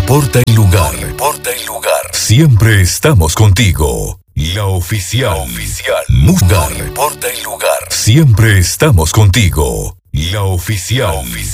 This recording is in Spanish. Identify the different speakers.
Speaker 1: importa el lugar. No importa el lugar. Siempre estamos contigo. La oficial. No importa el lugar. Siempre estamos contigo. La oficial.